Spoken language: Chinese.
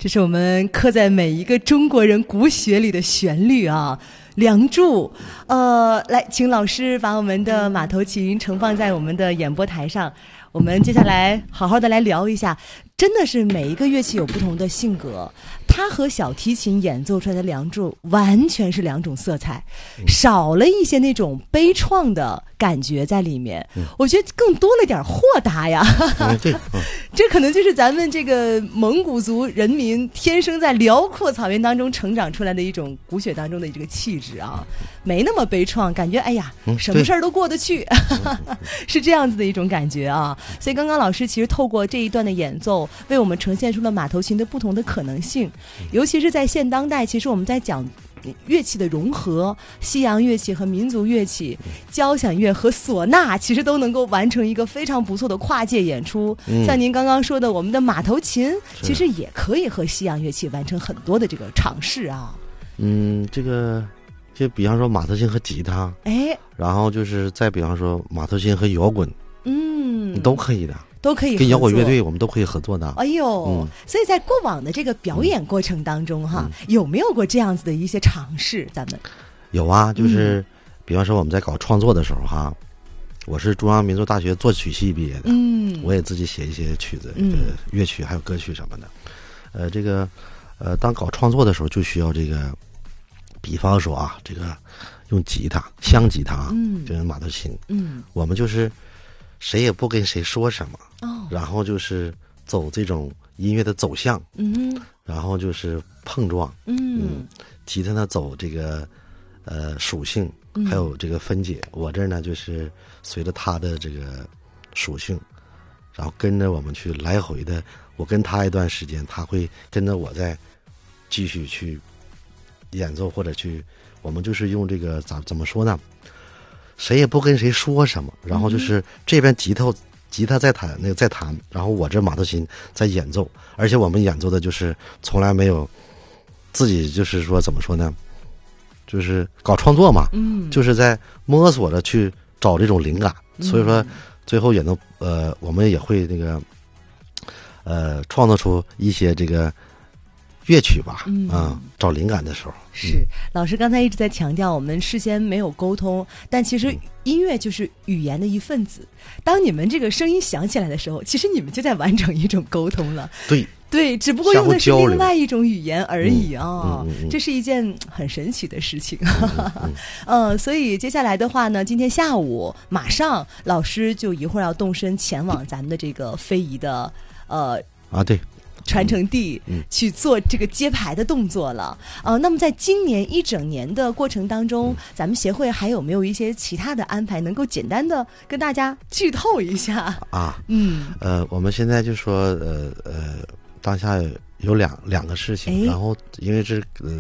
这是我们刻在每一个中国人骨血里的旋律啊，梁祝。来，请老师把我们的马头琴盛放在我们的演播台上。我们接下来好好的来聊一下，真的是每一个乐器有不同的性格，它和小提琴演奏出来的梁祝完全是两种色彩，少了一些那种悲怆的感觉在里面，我觉得更多了点豁达呀。这可能就是咱们这个蒙古族人民天生在辽阔草原当中成长出来的一种骨血当中的这个气质啊，没那么悲怆，感觉哎呀，什么事儿都过得去，是这样子的一种感觉啊。所以刚刚老师其实透过这一段的演奏，为我们呈现出了马头琴的不同的可能性，尤其是在现当代，其实我们在讲乐器的融合，西洋乐器和民族乐器，交响乐和唢呐其实都能够完成一个非常不错的跨界演出。像您刚刚说的，我们的马头琴其实也可以和西洋乐器完成很多的这个尝试啊。 这个就比方说马头琴和吉他，然后就是再比方说马头琴和摇滚，都可以的。 都可以合作， 跟摇滚乐队我们都可以合作的。 哎呦，所以在过往的这个表演过程当中哈，有没有过这样子的一些尝试？咱们有啊，就是比方说我们在搞创作的时候哈，我是中央民族大学作曲系毕业的，我也自己写一些曲子，乐曲还有歌曲什么的。当搞创作的时候就需要这个，比方说啊，这个用吉他、香吉他，跟马头琴，我们就是谁也不跟谁说什么，然后就是走这种音乐的走向，然后就是碰撞，吉他呢走这个属性，还有这个分解。我这儿呢就是随着他的这个属性，然后跟着我们去来回的，我跟他一段时间，他会跟着我再继续去演奏，或者去我们就是用这个怎么说呢？谁也不跟谁说什么，然后就是这边吉他在弹，那个在弹，然后我这马头琴在演奏，而且我们演奏的就是从来没有自己就是说怎么说呢，就是搞创作嘛，就是在摸索着去找这种灵感，所以说最后也能我们也会那个创造出一些这个乐曲吧，找灵感的时候。 是老师刚才一直在强调我们事先没有沟通，但其实音乐就是语言的一份子，当你们这个声音响起来的时候，其实你们就在完成一种沟通了。对，只不过用的是另外一种语言而已啊，这是一件很神奇的事情。所以接下来的话呢，今天下午马上老师就一会儿要动身前往咱们的这个非遗的对传承地去做这个揭牌的动作了。那么在今年一整年的过程当中，咱们协会还有没有一些其他的安排，能够简单的跟大家剧透一下啊？ 我们现在就说当下有两个事情，然后因为这